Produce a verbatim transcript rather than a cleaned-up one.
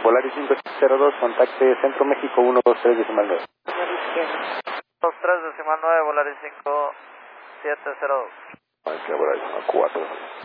Volaris cinco cero dos, contacte Centro México uno dos tres decimal nueve. dos tres decimal nueve, Volaris cinco siete cero dos. Volaris uno cuatro.